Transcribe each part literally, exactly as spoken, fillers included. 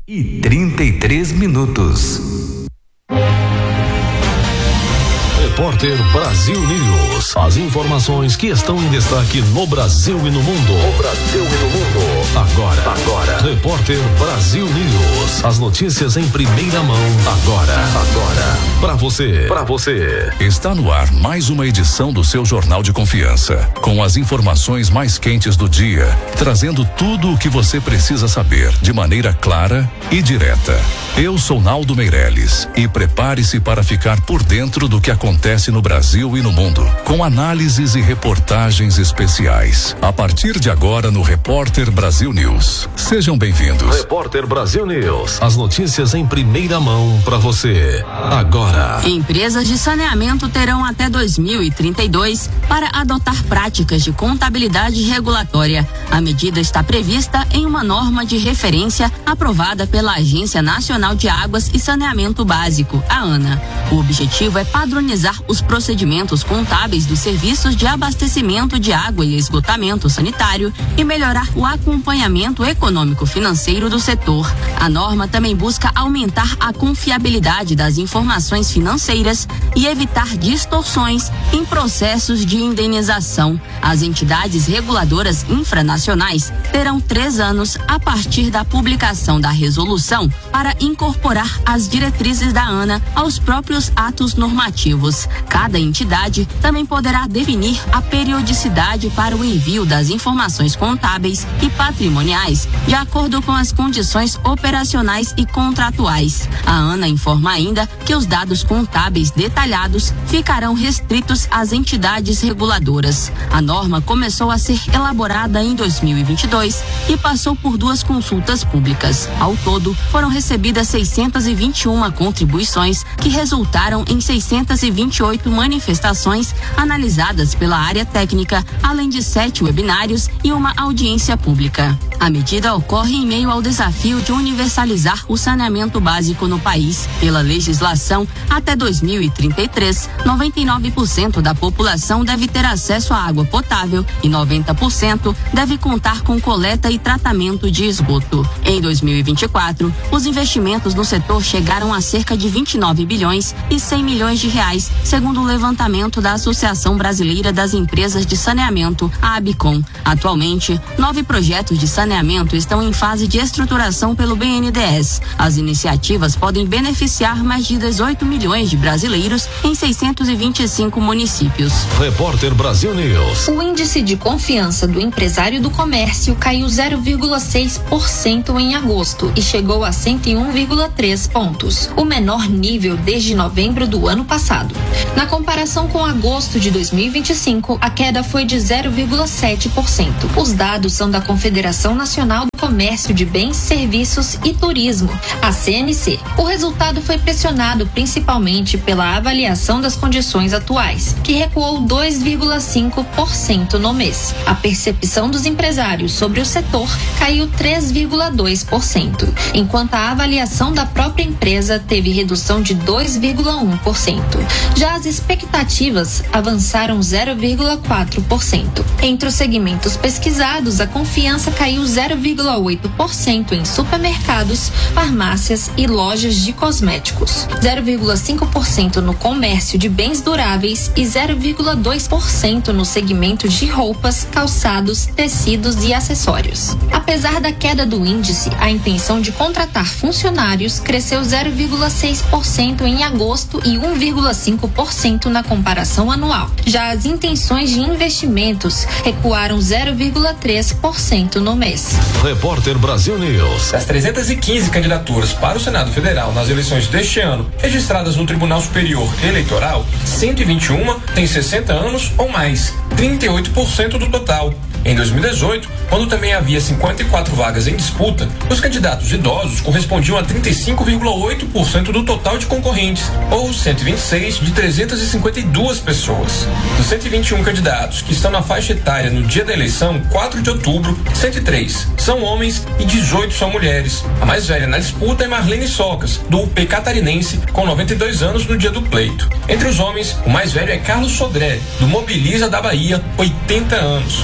E trinta e três minutos. Repórter Brasil News. As informações que estão em destaque no Brasil e no mundo. No Brasil e no mundo. Agora, agora. Repórter Brasil News. As notícias em primeira mão. Agora, agora. Pra você, pra você. Está no ar mais uma edição do seu Jornal de Confiança, com as informações mais quentes do dia, trazendo tudo o que você precisa saber de maneira clara e direta. Eu sou Naldo Meirelles e prepare-se para ficar por dentro do que acontece no Brasil e no mundo, com análises e reportagens especiais. A partir de agora no Repórter Brasil News. Sejam bem-vindos. Repórter Brasil News. As notícias em primeira mão para você. Agora. Empresas de saneamento terão até dois mil e trinta e dois para adotar práticas de contabilidade regulatória. A medida está prevista em uma norma de referência aprovada pela Agência Nacional de Águas e Saneamento Básico, a ANA. O objetivo é padronizar os procedimentos contábeis dos serviços de abastecimento de água e esgotamento sanitário e melhorar o acompanhamento econômico-financeiro do setor. A norma também busca aumentar a confiabilidade das informações financeiras e evitar distorções em processos de indenização. As entidades reguladoras infranacionais terão três anos a partir da publicação da resolução para incorporar as diretrizes da ANA aos próprios atos normativos. Cada entidade também poderá definir a periodicidade para o envio das informações contábeis e patrimoniais, de acordo com as condições operacionais e contratuais. A ANA informa ainda que os dados contábeis detalhados ficarão restritos às entidades reguladoras. A norma começou a ser elaborada em dois mil e vinte e dois e passou por duas consultas públicas. Ao todo, foram recebidas seiscentas e vinte e uma contribuições que resultaram em seiscentas e vinte e oito manifestações analisadas pela área técnica, além de sete webinários e uma audiência pública. A medida ocorre em meio ao desafio de universalizar o saneamento básico no país. Pela legislação, até dois mil e trinta e três, noventa e nove por cento da população deve ter acesso à água potável e noventa por cento deve contar com coleta e tratamento de esgoto. Em dois mil e vinte e quatro, os investimentos no setor chegaram a cerca de vinte e nove bilhões e cem milhões de reais, segundo o levantamento da Associação Brasileira das Empresas de Saneamento, a ABICOM. Atualmente, nove projetos de saneamento estão em fase de estruturação pelo B N D E S. As iniciativas podem beneficiar mais de dezoito milhões de brasileiros em seiscentos e vinte e cinco municípios. Repórter Brasil News. O índice de confiança do empresário do comércio caiu zero vírgula seis por cento em agosto e chegou a cento e um vírgula três pontos, o menor nível desde novembro do ano passado. Na comparação com agosto de dois mil e vinte e cinco, a queda foi de zero vírgula sete por cento. Os dados são da Confederação Nacional do Comércio de Bens, Serviços e Turismo, a C N C. O resultado foi pressionado principalmente pela avaliação das condições atuais, que recuou dois vírgula cinco por cento no mês. A percepção dos empresários sobre o setor caiu três vírgula dois por cento, enquanto a avaliação da própria empresa teve redução de dois vírgula um por cento. Já as expectativas avançaram zero vírgula quatro por cento. Entre os segmentos pesquisados, a confiança caiu zero vírgula oito por cento em supermercados, farmácias e lojas de cosméticos, zero vírgula cinco por cento no comércio de bens duráveis e zero vírgula dois por cento no segmento de roupas, calçados, tecidos e acessórios. Apesar da queda do índice, a intenção de contratar funcionários cresceu zero vírgula seis por cento em agosto e um vírgula cinco por cento na comparação anual. Já as intenções de investimentos recuaram zero vírgula três por cento no mês. Repórter Brasil News. Das trezentas e quinze candidaturas para o Senado Federal nas eleições deste ano, registradas no Tribunal Superior Eleitoral, cento e vinte e uma têm sessenta anos ou mais, trinta e oito por cento do total. Em dois mil e dezoito, quando também havia cinquenta e quatro vagas em disputa, os candidatos idosos correspondiam a trinta e cinco vírgula oito por cento do total de concorrentes, ou cento e vinte e seis de trezentas e cinquenta e duas pessoas. Dos cento e vinte e um candidatos que estão na faixa etária no dia da eleição, quatro de outubro, cento e três são homens e dezoito são mulheres. A mais velha na disputa é Marlene Socas, do U P catarinense, com noventa e dois anos no dia do pleito. Entre os homens, o mais velho é Carlos Sodré, do Mobiliza da Bahia, oitenta anos. O Senado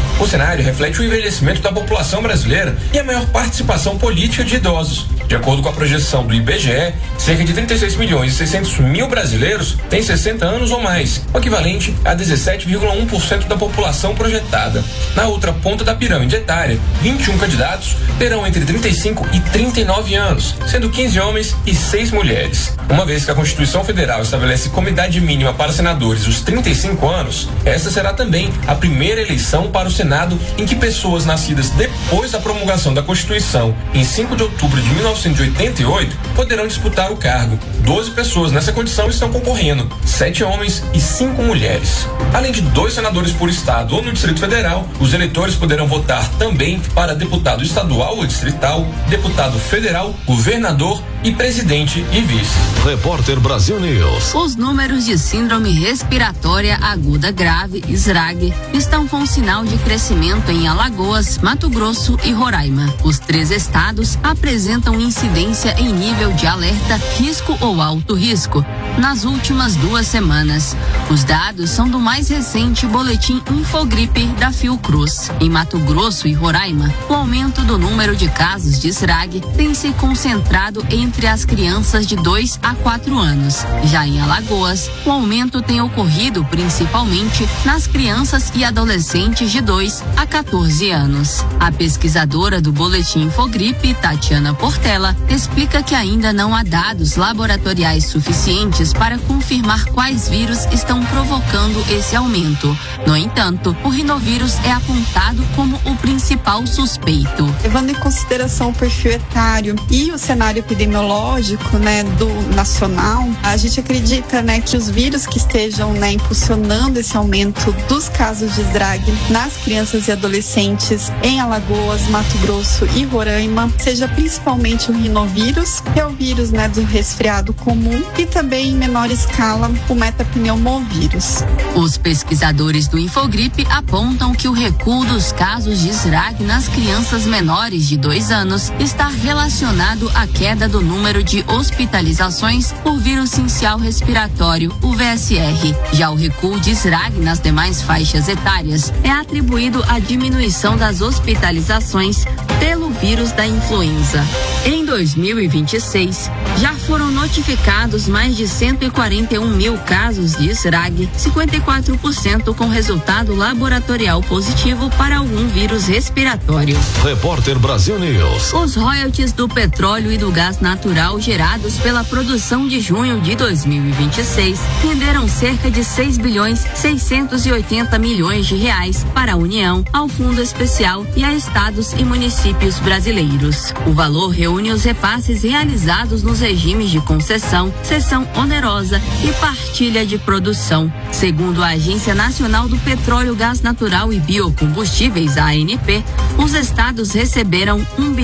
cenário reflete o envelhecimento da população brasileira e a maior participação política de idosos. De acordo com a projeção do I B G E, cerca de trinta e seis milhões e seiscentos mil brasileiros têm sessenta anos ou mais, o equivalente a dezessete vírgula um por cento da população projetada. Na outra ponta da pirâmide etária, vinte e um candidatos terão entre trinta e cinco e trinta e nove anos, sendo quinze homens e seis mulheres. Uma vez que a Constituição Federal estabelece como idade mínima para senadores os trinta e cinco anos, essa será também a primeira eleição para o Senado em que pessoas nascidas depois da promulgação da Constituição, em cinco de outubro de mil novecentos e oitenta e oito, poderão disputar o cargo. doze pessoas nessa condição estão concorrendo, sete homens e cinco mulheres. Além de dois senadores por estado ou no Distrito Federal, os eleitores poderão votar também para deputado estadual ou distrital, deputado federal, governador e presidente e vice. Repórter Brasil News. Os números de síndrome respiratória aguda grave, S R A G, estão com sinal de crescimento em Alagoas, Mato Grosso e Roraima. Os três estados apresentam incidência em nível de alerta, risco ou alto risco nas últimas duas semanas. Os dados são do mais recente boletim Infogripe da Fiocruz. Em Mato Grosso e Roraima, o aumento do número de casos de S R A G tem se concentrado entre as crianças de dois a quatro anos. Já em Alagoas, o aumento tem ocorrido principalmente nas crianças e adolescentes de dois a quatorze anos. A pesquisadora do boletim Infogripe, Tatiana Portela, explica que ainda não há dados laboratoriais suficientes para confirmar quais vírus estão provocando esse aumento. No entanto, o rinovírus é apontado como o principal suspeito. Levando em consideração o perfil etário e o cenário epidemiológico, né, do nacional, a gente acredita, né, que os vírus que estejam, né, impulsionando esse aumento dos casos de S R A G nas crianças e adolescentes em Alagoas, Mato Grosso e Roraima, seja principalmente o rinovírus, que é o vírus, né, do resfriado comum, e também em menor escala o metapneumovírus. Os pesquisadores do Infogripe apontam que o recuo dos casos de S R A G nas crianças menores de dois anos está relacionado à queda do número de hospitalizações por vírus sincial respiratório, o V S R. Já o recuo de S R A G nas demais faixas etárias é atribuído à diminuição das hospitalizações pelo vírus da influenza. Em dois mil e vinte e seis, já foram notificados mais de cento e quarenta e um mil casos de S R A G, cinquenta e quatro por cento com resultado laboratorial positivo para algum vírus respiratório. Repórter Brasil News. Os royalties do petróleo e do gás natural gerados pela produção de junho de dois mil e vinte e seis renderam cerca de seis bilhões seiscentos e oitenta milhões de reais para a União, ao Fundo Especial e a estados e municípios brasileiros. O valor reúne os repasses realizados nos regimes de concessão, cessão onerosa e partilha de produção. Segundo a Agência Nacional do Petróleo, Gás Natural e Biocombustíveis, A N P, os estados receberam um